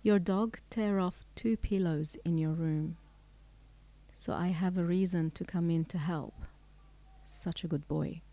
Your dog tear off 2 pillows in your room. So I have a reason to come in to help. Such a good boy.